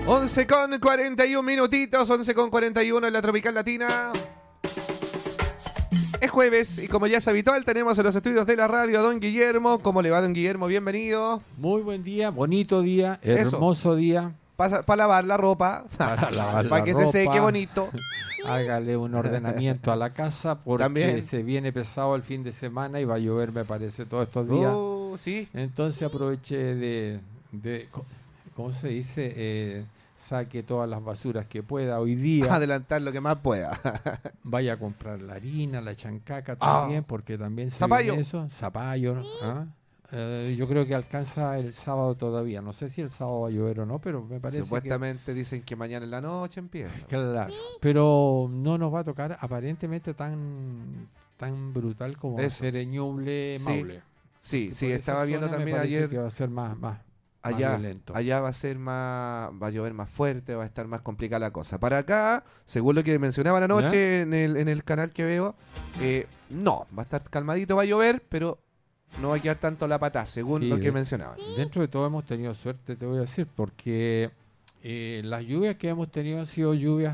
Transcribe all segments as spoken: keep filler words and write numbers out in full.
once con cuarenta y un minutitos, once con cuarenta y uno en la Tropical Latina. Es jueves y como ya es habitual tenemos en los estudios de la radio a don Guillermo. ¿Cómo le va, don Guillermo? Bienvenido. Muy buen día, bonito día, Eso. hermoso día. Para pa lavar la ropa, Para lavar para la que ropa. se seque bonito. Hágale un ordenamiento a la casa porque También. se viene pesado el fin de semana y va a llover, me parece, todos estos días. Oh, sí. Entonces aproveche de, de co- ¿cómo se dice? Eh, saque todas las basuras que pueda hoy día. Adelantar lo que más pueda. Vaya a comprar la harina, la chancaca Ah. también, porque también se Zapallo. viene eso. Zapallo. ¿no? ¿Ah? Eh, yo creo que alcanza el sábado todavía. No sé si el sábado va a llover o no, pero me parece Supuestamente dicen que mañana en la noche empieza. que... Claro. Pero no nos va a tocar aparentemente tan tan brutal como Eso. hacer Ñuble, Sí. Maule. Sí, Por sí, esa estaba viendo zona me también parece ayer. que va a ser más, más, más Allá, violento. allá va a ser más, va a llover más fuerte, va a estar más complicada la cosa. Para acá, según lo que mencionaban anoche en el, en el canal que veo, eh, no, va a estar calmadito, va a llover, pero no va a quedar tanto la patada, según Sí, lo que de- mencionaban. Dentro de todo hemos tenido suerte, te voy a decir, porque eh, las lluvias que hemos tenido han sido lluvias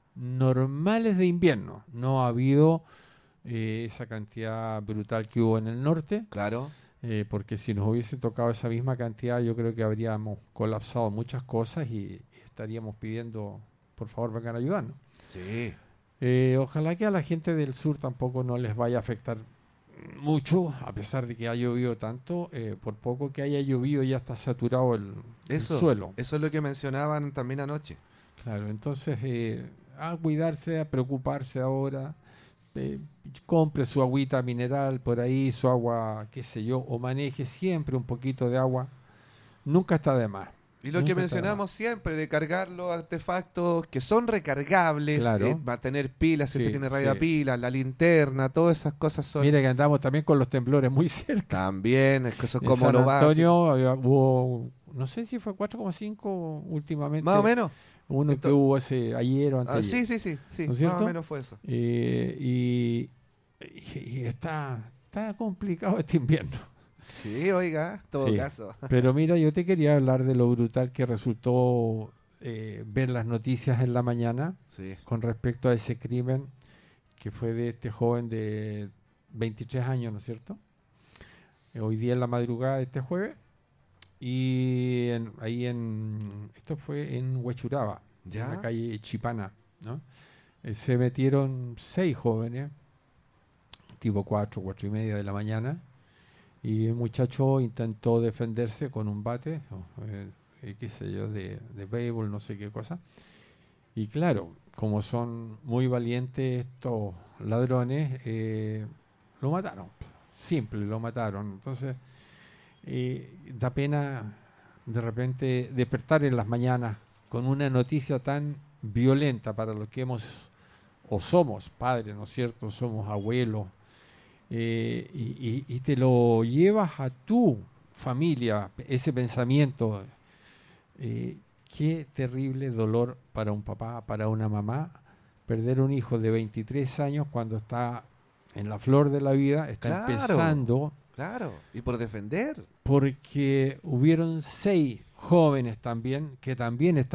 normales de invierno. No ha habido eh, esa cantidad brutal que hubo en el norte, Claro, eh, porque si nos hubiese tocado esa misma cantidad, yo creo que habríamos colapsado muchas cosas y, y estaríamos pidiendo, por favor, vengan a ayudarnos. sí. Eh, ojalá que a la gente del sur tampoco no les vaya a afectar mucho, a pesar de que ha llovido tanto. Eh, por poco que haya llovido ya está saturado el, el Eso, suelo. eso es lo que mencionaban también anoche. Claro, entonces eh, a cuidarse, a preocuparse ahora. Eh, compre su agüita mineral por ahí, su agua, qué sé yo, o maneje siempre un poquito de agua. Nunca está de más. Y lo Nunca que está de mencionamos siempre de cargar los artefactos que son recargables, Claro. eh, va a tener pilas, si Sí, usted tiene radio a sí. pila, la linterna, todas esas cosas son... Mira que andamos también con los temblores muy cerca. También, es que eso es En como San lo básico. Antonio había- hubo, no sé si fue cuatro coma cinco últimamente. Más o menos. Uno Esto- que hubo ese ayer o Ah, antes. sí, sí, sí, sí, ¿No es más o cierto? menos fue eso. y, y- y está, está complicado este invierno. Sí, oiga, todo Sí. caso. Pero mira, yo te quería hablar de lo brutal que resultó eh, ver las noticias en la mañana Sí, con respecto a ese crimen que fue de este joven de veintitrés años, ¿no es cierto? Eh, hoy día en la madrugada de este jueves. Y en- ahí en... Esto fue en Huechuraba, ¿Ya? en la calle Chipana, ¿no? Eh, se metieron seis jóvenes, tipo cuatro, cuatro y media de la mañana, y el muchacho intentó defenderse con un bate, o, eh, eh, qué sé yo, de, de béisbol, no sé qué cosa. Y claro, como son muy valientes estos ladrones, eh, lo mataron. Simple, lo mataron. Entonces, eh, da pena de repente despertar en las mañanas con una noticia tan violenta para los que hemos o somos padres, ¿no es cierto? Somos abuelos. Eh, y, y- y te lo llevas a tu familia, ese pensamiento. Eh, qué terrible dolor para un papá, para una mamá, perder un hijo de veintitrés años cuando está en la flor de la vida, está Claro. empezando, Claro, y por defender. porque hubieron seis jóvenes también que también están